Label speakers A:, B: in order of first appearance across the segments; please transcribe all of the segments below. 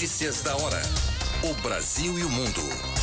A: Notícias da hora. O Brasil e o mundo.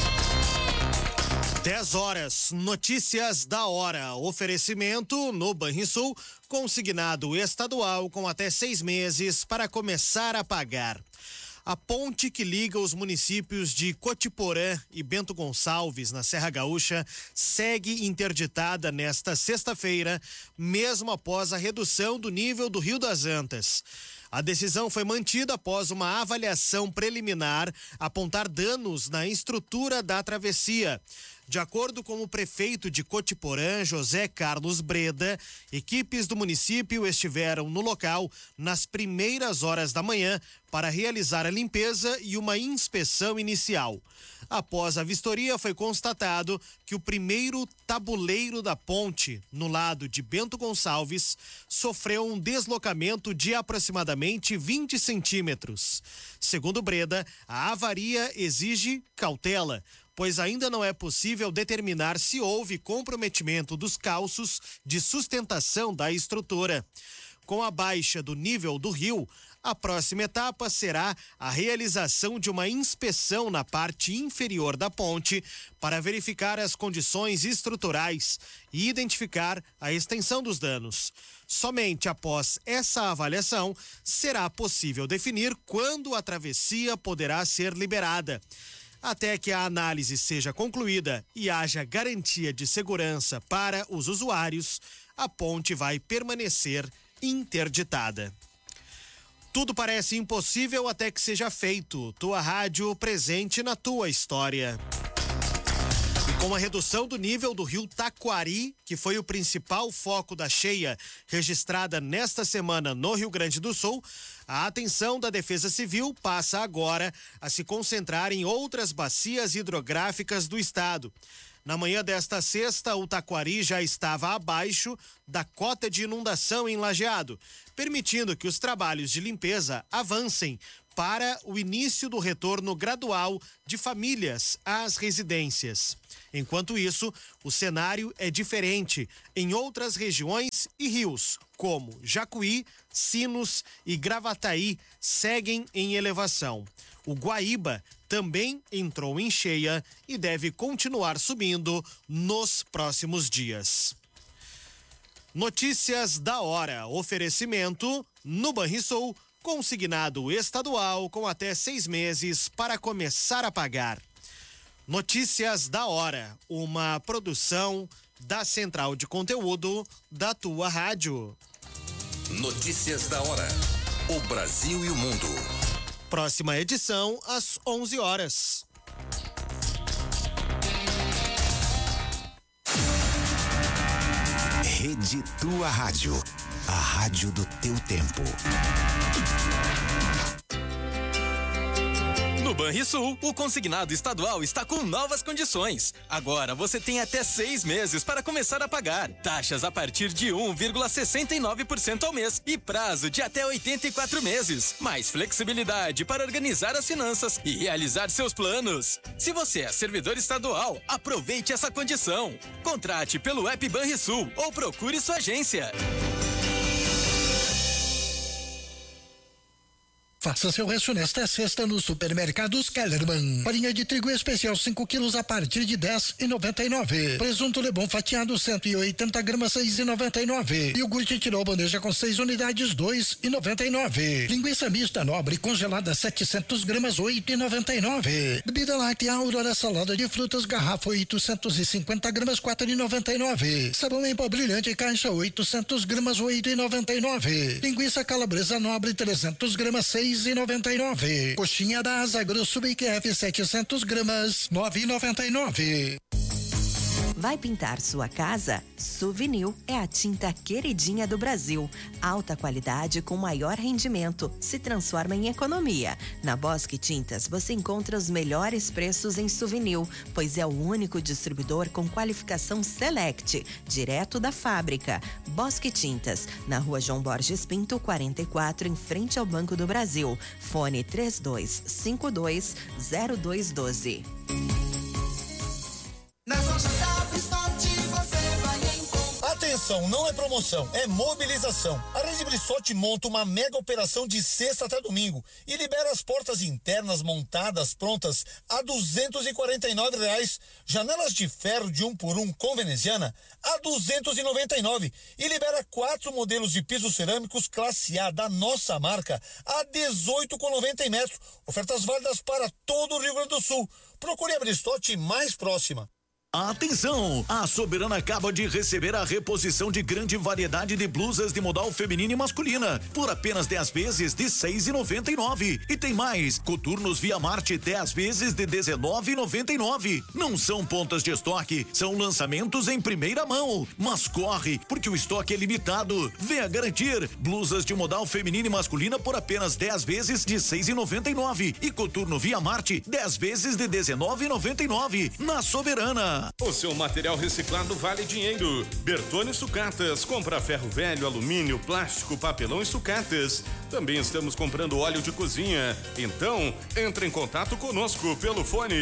B: 10 horas, notícias da hora. Oferecimento no Banrisul, consignado estadual com até 6 meses para começar a pagar. A ponte que liga os municípios de Cotiporã e Bento Gonçalves, na Serra Gaúcha, segue interditada nesta sexta-feira, mesmo após a redução do nível do Rio das Antas. A decisão foi mantida após uma avaliação preliminar apontar danos na estrutura da travessia. De acordo com o prefeito de Cotiporã, José Carlos Breda, equipes do município estiveram no local nas primeiras horas da manhã para realizar a limpeza e uma inspeção inicial. Após a vistoria, foi constatado que o primeiro tabuleiro da ponte, no lado de Bento Gonçalves, sofreu um deslocamento de aproximadamente 20 centímetros. Segundo Breda, a avaria exige cautela, pois ainda não é possível determinar se houve comprometimento dos calços de sustentação da estrutura. Com a baixa do nível do rio, a próxima etapa será a realização de uma inspeção na parte inferior da ponte para verificar as condições estruturais e identificar a extensão dos danos. Somente após essa avaliação será possível definir quando a travessia poderá ser liberada. Até que a análise seja concluída e haja garantia de segurança para os usuários, a ponte vai permanecer interditada. Tudo parece impossível até que seja feito. Tua rádio presente na tua história. E com a redução do nível do rio Taquari, que foi o principal foco da cheia registrada nesta semana no Rio Grande do Sul, a atenção da Defesa Civil passa agora a se concentrar em outras bacias hidrográficas do estado. Na manhã desta sexta, o Taquari já estava abaixo da cota de inundação em Lajeado, permitindo que os trabalhos de limpeza avancem para o início do retorno gradual de famílias às residências. Enquanto isso, o cenário é diferente em outras regiões e rios, como Jacuí, Sinos e Gravataí, seguem em elevação. O Guaíba também entrou em cheia e deve continuar subindo nos próximos dias. Notícias da hora. Oferecimento no Banrisul, consignado estadual com até 6 meses para começar a pagar. Notícias da hora, uma produção da Central de Conteúdo da tua rádio.
A: Notícias da hora. O Brasil e o mundo.
B: Próxima edição às 11 horas.
C: Rede Tua Rádio. A rádio do teu tempo.
D: No Banrisul, o consignado estadual está com novas condições. Agora você tem até 6 meses para começar a pagar. Taxas a partir de 1,69% ao mês e prazo de até 84 meses. Mais flexibilidade para organizar as finanças e realizar seus planos. Se você é servidor estadual, aproveite essa condição. Contrate pelo app Banrisul ou procure sua agência.
E: Faça seu rancho nesta sexta no Supermercados Kellerman. Farinha de trigo especial 5 quilos a partir de 10,99. Presunto Lebon fatiado 180 gramas 6,99. Iogurte Tirol bandeja com 6 unidades 2,99. Linguiça mista nobre congelada 700 gramas 8,99. Bebida láctea Aurora salada de frutas garrafa 850 gramas 4,99. Sabão em pó brilhante caixa 800 gramas 8,99. Linguiça calabresa nobre 300 gramas 6,99. Coxinha da Asa Grosso BQF 700 gramas 9,99.
F: Vai pintar sua casa? Suvinil é a tinta queridinha do Brasil. Alta qualidade com maior rendimento. Se transforma em economia. Na Bosque Tintas você encontra os melhores preços em Suvinil, pois é o único distribuidor com qualificação Select, direto da fábrica. Bosque Tintas, na Rua João Borges Pinto, 44, em frente ao Banco do Brasil. Fone 3252-0212.
G: Nas lojas da Stop você vai encontrar. ação, não é promoção, é mobilização. A Rede Brissotti monta uma mega operação de sexta até domingo e libera as portas internas montadas prontas a R$249, janelas de ferro de 1x1 com veneziana a R$299 e libera 4 modelos de pisos cerâmicos classe A da nossa marca a R$18,90 em metro. Ofertas válidas para todo o Rio Grande do Sul. Procure a Brissotti mais próxima.
H: Atenção! A Soberana acaba de receber a reposição de grande variedade de blusas de modal feminina e masculina por apenas 10 vezes de R$6,99. E tem mais, coturnos Via Marte 10 vezes de R$19,99. Não são pontas de estoque, são lançamentos em primeira mão. Mas corre, porque o estoque é limitado. Venha garantir blusas de modal feminina e masculina por apenas 10 vezes de R$6,99 e coturno Via Marte 10 vezes de R$19,99 na Soberana.
I: O seu material reciclado vale dinheiro. Bertone Sucatas, compra ferro velho, alumínio, plástico, papelão e sucatas. Também estamos comprando óleo de cozinha. Então, entre em contato conosco pelo fone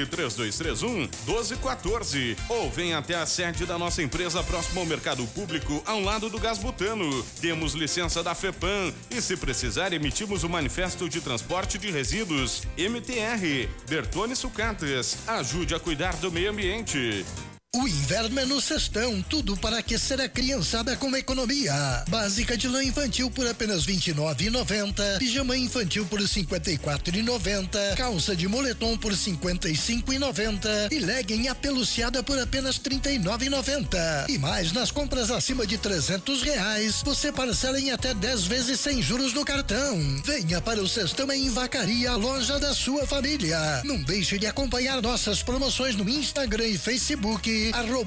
I: 3231-1214 ou venha até a sede da nossa empresa próximo ao Mercado Público, ao lado do Gás Butano. Temos licença da FEPAM e, se precisar, emitimos o Manifesto de Transporte de Resíduos, MTR. Bertone Sucatas, ajude a cuidar do meio ambiente.
E: O inverno é no Cestão, tudo para aquecer a criançada com economia. Básica de lã infantil por apenas R$29,90, pijama infantil por R$54,90, calça de moletom por R$55,90 e legging apeluciada por apenas R$39,90. E mais, nas compras acima de R$300, você parcela em até 10 vezes sem juros no cartão. Venha para o Cestão em Vacaria, a loja da sua família. Não deixe de acompanhar nossas promoções no Instagram e Facebook.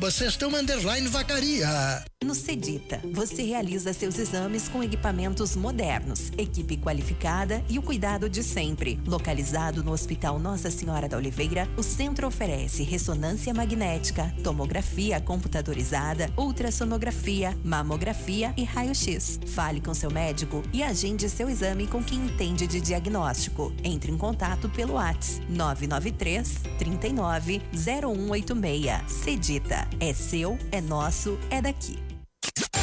E: @Cestão_Vacaria.
F: No Cedita, você realiza seus exames com equipamentos modernos, equipe qualificada e o cuidado de sempre. Localizado no Hospital Nossa Senhora da Oliveira, o centro oferece ressonância magnética, tomografia computadorizada, ultrassonografia, mamografia e raio-x. Fale com seu médico e agende seu exame com quem entende de diagnóstico. Entre em contato pelo WhatsApp 993 39 0186. Cedita, é seu, é nosso, é daqui.